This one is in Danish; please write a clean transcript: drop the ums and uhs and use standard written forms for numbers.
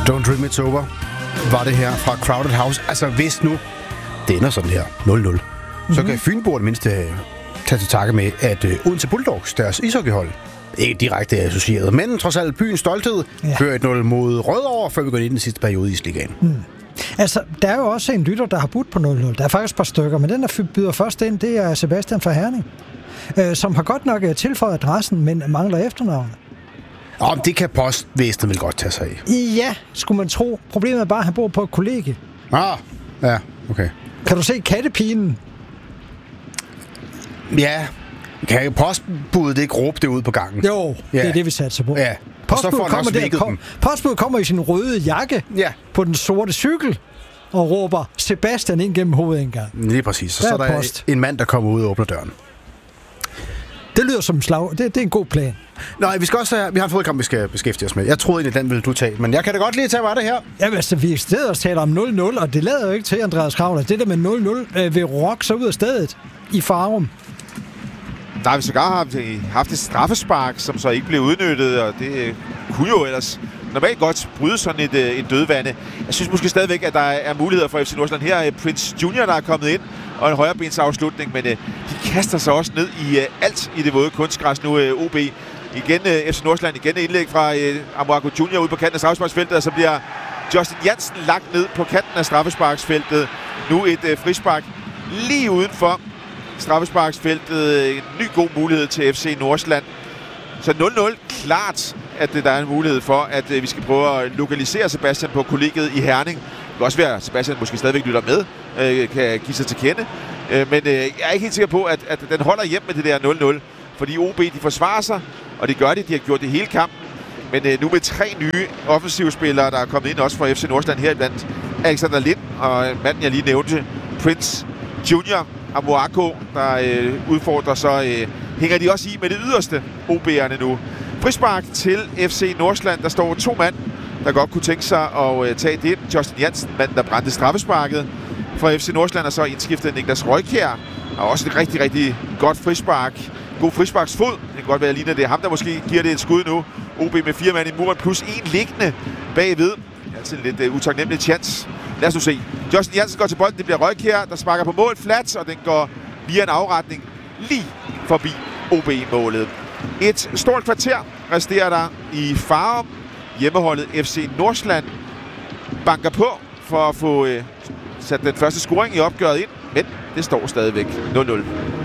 Don't Dream It's Over var det her fra Crowded House. Altså, hvis nu det ender sådan her, 0-0, så kan Fynboer det mindste tage til takke med, at Odense Bulldogs, deres ishockeyhold, ikke direkte associeret, men trods alt byens stolthed, fører 1-0 mod Rødovre, før vi går ind i den sidste periode i Isligaen. Altså, der er jo også en lytter, der har budt på 0-0. Der er faktisk et par stykker, men den, der byder først ind, det er Sebastian fra Herning, som har godt nok tilføjet adressen, men mangler efternavnet. Det kan postvæsenet vel godt tage sig af. Ja, skulle man tro. Problemet er bare, at han bor på et kollegie. Ja, okay. Kan du se kattepinen? Ja. Kan postbuddet ikke råbe det ud på gangen? Jo, det er det, vi satser på. Ja. Postbuddet kommer i sin røde jakke på den sorte cykel og råber Sebastian ind gennem hovedindgangen. Lige præcis. Så er der en mand, der kommer ud og åbner døren. Det lyder som slag. Det er en god plan. Nej, vi har en fodboldkamp, vi skal beskæftige os med. Jeg troede egentlig, den ville du tage, men jeg kan da godt lige tage, hvad det her. Jamen altså, vi stedet os taler om 0-0, og det lader jo ikke til, Andreas Kravler. Det der med 0-0 vil rokke så ud af stedet i Farum. Der har vi sågar haft et straffespark, som så ikke blev udnyttet, og det kunne jo ellers normalt godt bryde sådan et dødvande. Jeg synes måske stadigvæk, at der er muligheder for FC Nordsjælland. Her er Prince Junior, der er kommet ind, og en højrebensafslutning, men de kaster sig også ned i alt i det våde kunstgræs nu, OB. Igen FC Nordsjælland, igen indlæg fra Amoako Junior ude på kanten af straffesparksfeltet, og så bliver Justin Jansen lagt ned på kanten af straffesparksfeltet. Nu et frispark lige udenfor straffesparksfeltet. En ny god mulighed til FC Nordsjælland. Så 0-0, klart, at der er en mulighed for, at vi skal prøve at lokalisere Sebastian på kollegiet i Herning. Det kan også være, at Sebastian måske stadigvæk lytter med, kan give sig til kende. Men jeg er ikke helt sikker på, at den holder hjem med det der 0-0. Fordi OB, de forsvarer sig, og det gør de. De har gjort det hele kampen. Men nu med 3 nye offensive spillere, der er kommet ind også fra FC Nordsjælland her iblandt. Alexander Lind og manden, jeg lige nævnte, Prince Junior, Amoako, der udfordrer, så hænger de også i med det yderste OB'erne nu. Frispark til FC Nordsjælland. Der står 2 mand, der godt kunne tænke sig at tage det. Justin Jansen, manden, der brændte straffesparket fra FC Nordsjælland, og så indskiftet Niklas Røykjær. Og også et rigtig, rigtig godt frispark. God frisparksfod. Det kan godt være lige, det er ham, der måske giver det et skud nu. OB med 4 mand i muren, plus 1 liggende bagved. Altså en lidt utaknemmelig chance. Lad os nu se. Justin Jansen går til bolden. Det bliver Røykjær, der sparker på mål flat, og den går via en afretning lige forbi OB-målet. Et stort kvarter resterer der i Farum. Hjemmeholdet FC Nordsjælland banker på for at få sat den første scoring i opgøret ind, men det står stadigvæk 0-0.